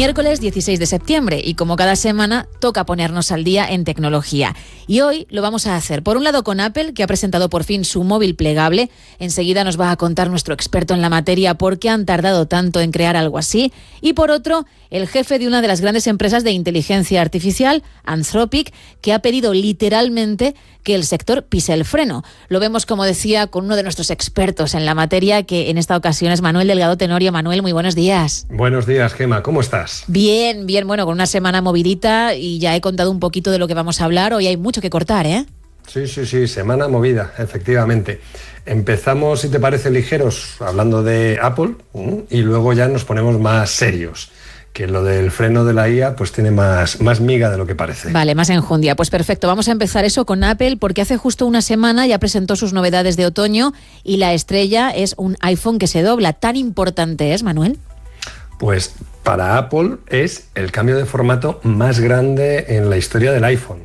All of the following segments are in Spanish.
Miércoles 16 de septiembre y como cada semana toca ponernos al día en tecnología. Y hoy lo vamos a hacer por un lado con Apple, que ha presentado por fin su móvil plegable. Enseguida nos va a contar nuestro experto en la materia por qué han tardado tanto en crear algo así. Y por otro, el jefe de una de las grandes empresas de inteligencia artificial, Anthropic, que ha pedido literalmente que el sector pise el freno. Lo vemos, como decía, con uno de nuestros expertos en la materia, que en esta ocasión es Manuel Delgado Tenorio. Manuel, muy buenos días. Buenos días, Gemma, ¿cómo estás? Bien, bueno, con una semana movidita y ya he contado un poquito de lo que vamos a hablar. Hoy hay mucho que cortar, ¿eh? Sí, semana movida, efectivamente. Empezamos, si te parece, ligeros, hablando de Apple, y luego ya nos ponemos más serios, que lo del freno de la IA pues tiene más miga de lo que parece. Vale, más enjundia. Pues perfecto, vamos a empezar eso con Apple, porque hace justo una semana ya presentó sus novedades de otoño y la estrella es un iPhone que se dobla. ¿Tan importante es, Manuel? Pues para Apple es el cambio de formato más grande en la historia del iPhone.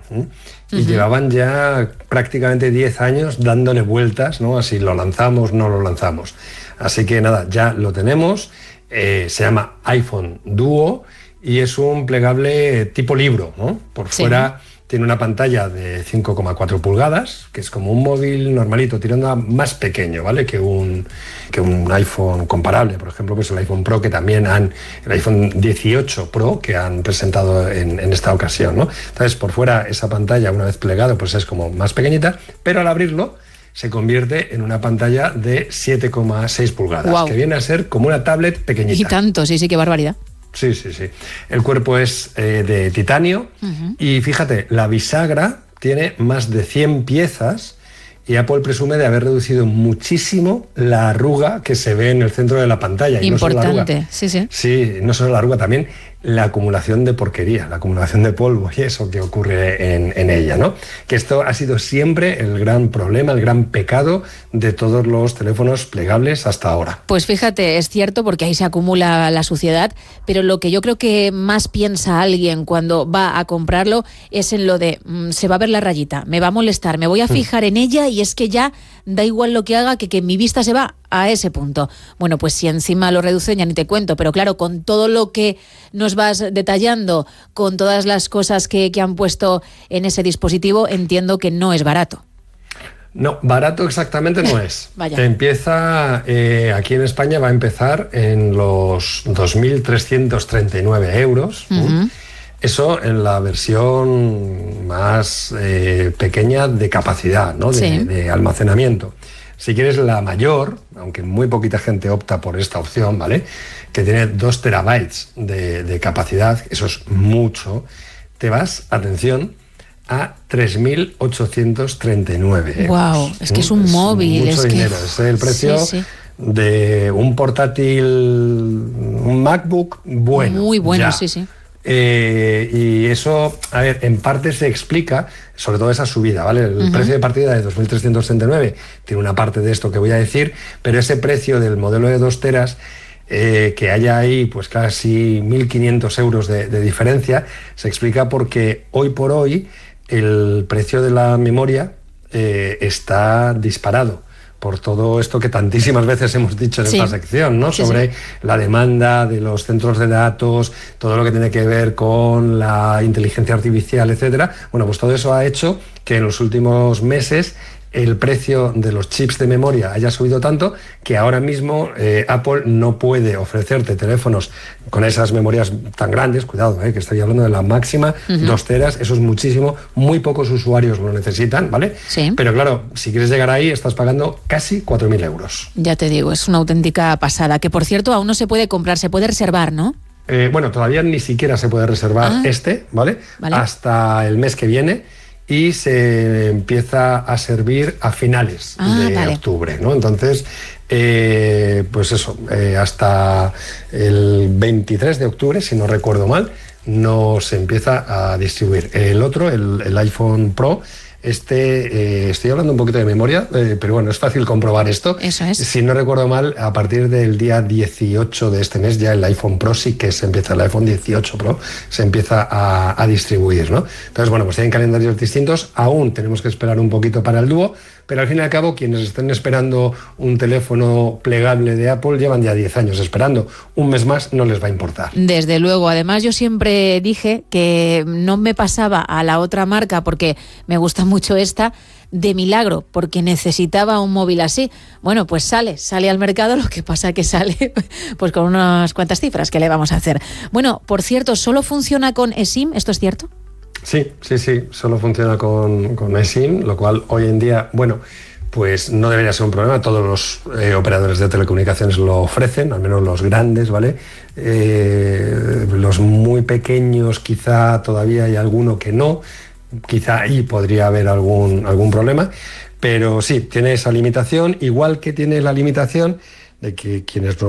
Y llevaban ya prácticamente 10 años dándole vueltas, ¿no? Así lo lanzamos, no lo lanzamos. Así que nada, ya lo tenemos. Se llama iPhone Duo y es un plegable tipo libro, ¿no? Por fuera tiene una pantalla de 5,4 pulgadas, que es como un móvil normalito, tirando a más pequeño, ¿vale? Que un iPhone comparable, por ejemplo, pues el iPhone Pro, que también el iPhone 18 Pro que han presentado en esta ocasión, ¿no? Entonces, por fuera esa pantalla, una vez plegado, pues es como más pequeñita, pero al abrirlo se convierte en una pantalla de 7,6 pulgadas, wow, que viene a ser como una tablet pequeñita. Y tanto, sí, qué barbaridad. Sí. El cuerpo es de titanio y fíjate, la bisagra tiene más de 100 piezas y Apple presume de haber reducido muchísimo la arruga que se ve en el centro de la pantalla. Importante, y no solo la arruga, sí. Sí, no solo la arruga, también la acumulación de porquería, la acumulación de polvo y eso que ocurre en ella, ¿no? Que esto ha sido siempre el gran problema, el gran pecado de todos los teléfonos plegables hasta ahora. Pues fíjate, es cierto, porque ahí se acumula la suciedad, pero lo que yo creo que más piensa alguien cuando va a comprarlo es en lo de se va a ver la rayita, me va a molestar, me voy a fijar en ella y es que ya da igual lo que haga, que mi vista se va a ese punto. Bueno, pues si encima lo reducen ya ni te cuento, pero claro, con todo lo que nos vas detallando, con todas las cosas que han puesto en ese dispositivo, entiendo que no es barato. No, barato exactamente no es. Vaya. Empieza, aquí en España va a empezar en los 2.339 euros. Eso en la versión más pequeña de capacidad, ¿no? De almacenamiento. Si quieres la mayor, aunque muy poquita gente opta por esta opción, ¿vale? Que tiene 2 terabytes de capacidad, eso es mucho, te vas, atención, a 3.839 euros. ¡Wow! Es que es un móvil. Mucho dinero. Es el precio de un portátil, un MacBook bueno. Muy bueno, ya. sí. Y eso, a ver, en parte se explica, sobre todo esa subida, ¿vale? El precio de partida de 2.339 tiene una parte de esto que voy a decir, pero ese precio del modelo de 2 teras, que haya ahí pues casi 1.500 euros de diferencia, se explica porque hoy por hoy el precio de la memoria está disparado por todo esto que tantísimas veces hemos dicho en esta sección, ¿no? Sobre la demanda de los centros de datos, todo lo que tiene que ver con la inteligencia artificial, etcétera. Bueno, pues todo eso ha hecho que en los últimos meses el precio de los chips de memoria haya subido tanto que ahora mismo Apple no puede ofrecerte teléfonos con esas memorias tan grandes, cuidado, que estoy hablando de la máxima, 2 teras, eso es muchísimo, muy pocos usuarios lo necesitan, ¿vale? Sí. Pero claro, si quieres llegar ahí estás pagando casi 4.000 euros. Ya te digo, es una auténtica pasada, que por cierto aún no se puede comprar, se puede reservar, ¿no? Bueno, todavía ni siquiera se puede reservar ¿vale? Hasta el mes que viene. Y se empieza a servir a finales de octubre, ¿no? Entonces, pues eso, hasta el 23 de octubre, si no recuerdo mal, no se empieza a distribuir. El otro, el iPhone Pro, estoy hablando un poquito de memoria, pero bueno, es fácil comprobar esto. Eso es. Si no recuerdo mal, a partir del día 18 de este mes ya el iPhone Pro sí que se empieza, el iPhone 18 Pro se empieza a distribuir, ¿no? Entonces, bueno, pues tienen calendarios distintos, aún tenemos que esperar un poquito para el Duo, pero al fin y al cabo quienes estén esperando un teléfono plegable de Apple llevan ya 10 años esperando. Un mes más no les va a importar. Desde luego. Además, yo siempre dije que no me pasaba a la otra marca porque me gusta mucho esta de milagro, porque necesitaba un móvil así. Bueno, pues sale al mercado, lo que pasa que sale pues con unas cuantas cifras que le vamos a hacer. Bueno, por cierto, ¿solo funciona con eSIM? ¿Esto es cierto? Sí, solo funciona con eSIM, lo cual hoy en día, bueno, pues no debería ser un problema. Todos los operadores de telecomunicaciones lo ofrecen, al menos los grandes, ¿vale? Los muy pequeños quizá todavía hay alguno que no, quizá ahí podría haber algún problema, pero sí, tiene esa limitación, igual que tiene la limitación de que quienes